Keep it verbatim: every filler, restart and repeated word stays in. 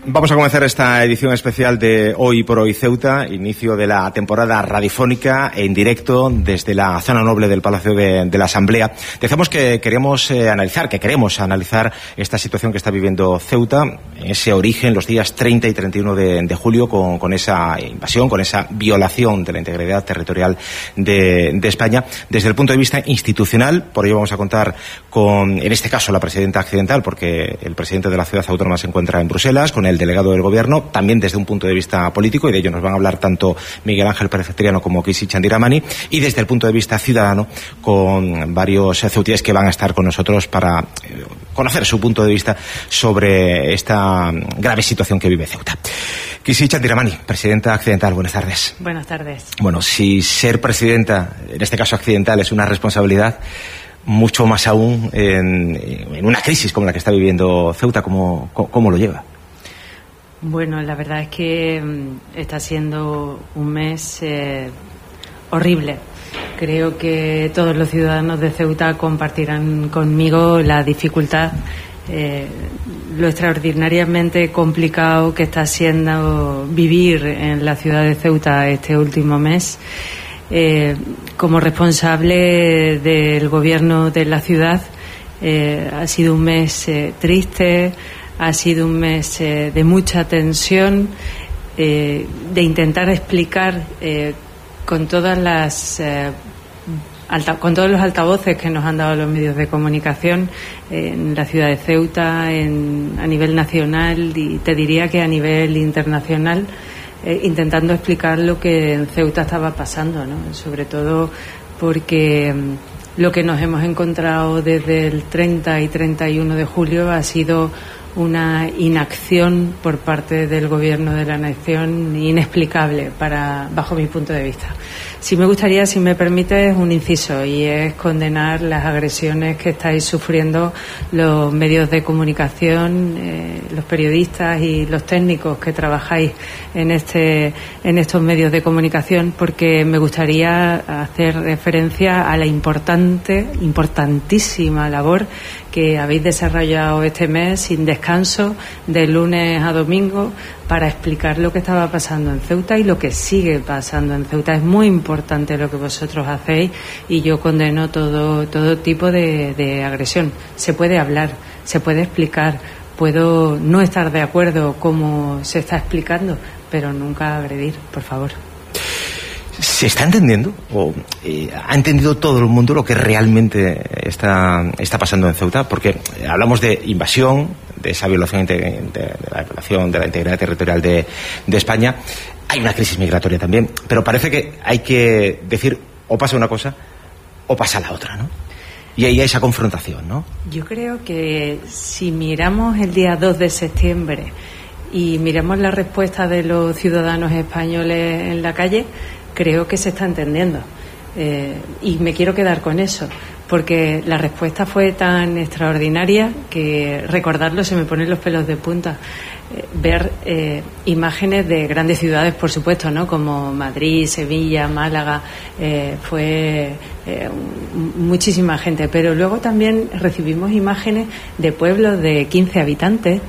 Vamos a comenzar esta edición especial de Hoy por Hoy Ceuta, inicio de la temporada radiofónica en directo desde la zona noble del Palacio de, de la Asamblea. Decimos que queremos eh, analizar, que queremos analizar esta situación que está viviendo Ceuta, ese origen, los días treinta y treinta y uno de, de julio, con, con esa invasión, con esa violación de la integridad territorial de, de España, desde el punto de vista institucional. Por ello vamos a contar con, en este caso, la presidenta accidental, porque el presidente de la ciudad autónoma se encuentra en Bruselas, con el delegado del gobierno, también desde un punto de vista político, y de ello nos van a hablar tanto Miguel Ángel Pérez Triano como Kisi Chandiramani, y desde el punto de vista ciudadano, con varios ceutíes que van a estar con nosotros para eh, conocer su punto de vista sobre esta grave situación que vive Ceuta. Kisi Chandiramani, presidenta accidental, buenas tardes. Buenas tardes. Bueno, si ser presidenta, en este caso accidental, es una responsabilidad, mucho más aún en, en una crisis como la que está viviendo Ceuta, ¿cómo, cómo lo lleva? Bueno, la verdad es que está siendo un mes eh, horrible. Creo que todos los ciudadanos de Ceuta compartirán conmigo la dificultad, eh, lo extraordinariamente complicado que está siendo vivir en la ciudad de Ceuta este último mes. Eh, como responsable del gobierno de la ciudad, eh, ha sido un mes eh, triste, ha sido un mes eh, de mucha tensión, eh, de intentar explicar eh, con todas las eh, alta, con todos los altavoces que nos han dado los medios de comunicación eh, en la ciudad de Ceuta, en, a nivel nacional y te diría que a nivel internacional. Eh, intentando explicar lo que en Ceuta estaba pasando, ¿no? Sobre todo porque mm, lo que nos hemos encontrado desde el treinta y treinta y uno de julio ha sido una inacción por parte del gobierno de la nación inexplicable para, bajo mi punto de vista. Sí me gustaría, si me permites, un inciso, y es condenar las agresiones que estáis sufriendo los medios de comunicación, eh, los periodistas y los técnicos que trabajáis en este en estos medios de comunicación, porque me gustaría hacer referencia a la importante, importantísima labor que habéis desarrollado este mes sin descanso, de lunes a domingo, para explicar lo que estaba pasando en Ceuta y lo que sigue pasando en Ceuta. Es muy importante lo que vosotros hacéis y yo condeno todo, todo tipo de, de agresión. Se puede hablar, se puede explicar, puedo no estar de acuerdo como se está explicando, pero nunca agredir, por favor. ¿Se está entendiendo o eh, ha entendido todo el mundo lo que realmente está, está pasando en Ceuta? Porque hablamos de invasión, de esa violación de, de la violación de la integridad territorial de, de España. Hay una crisis migratoria también, pero parece que hay que decir o pasa una cosa o pasa la otra, ¿no? Y ahí hay esa confrontación, ¿no? Yo creo que si miramos el día dos de septiembre y miramos la respuesta de los ciudadanos españoles en la calle, creo que se está entendiendo. Eh, y me quiero quedar con eso, porque la respuesta fue tan extraordinaria que recordarlo se me ponen los pelos de punta. Eh, ver eh, imágenes de grandes ciudades, por supuesto, ¿no? Como Madrid, Sevilla, Málaga, eh, fue eh, muchísima gente, pero luego también recibimos imágenes de pueblos de quince habitantes